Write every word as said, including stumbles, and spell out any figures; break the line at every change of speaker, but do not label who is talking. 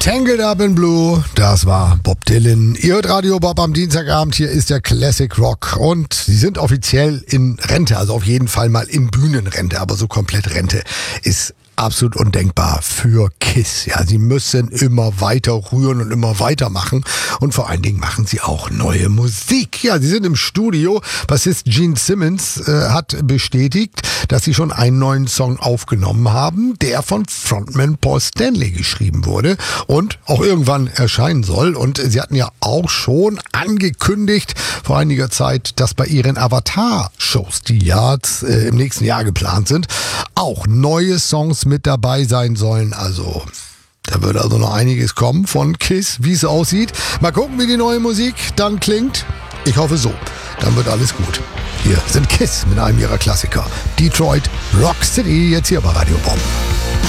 Tangled Up in Blue, das war Bob Dylan. Ihr hört Radio Bob am Dienstagabend, hier ist der Classic Rock und sie sind offiziell in Rente, also auf jeden Fall mal in Bühnenrente, aber so komplett Rente ist absolut undenkbar für KISS. Ja, sie müssen immer weiter rühren und immer weitermachen und vor allen Dingen machen sie auch neue Musik. Ja, sie sind im Studio. Bassist Gene Simmons äh, hat bestätigt, dass sie schon einen neuen Song aufgenommen haben, der von Frontman Paul Stanley geschrieben wurde und auch irgendwann erscheinen soll. Und sie hatten ja auch schon angekündigt vor einiger Zeit, dass bei ihren Avatar-Shows, die ja äh, im nächsten Jahr geplant sind, auch neue Songs mit dabei sein sollen. Also da wird also noch einiges kommen von KISS, wie es aussieht. Mal gucken, wie die neue Musik dann klingt. Ich hoffe so. Dann wird alles gut. Hier sind KISS mit einem ihrer Klassiker. Detroit Rock City, jetzt hier bei Radio Bob.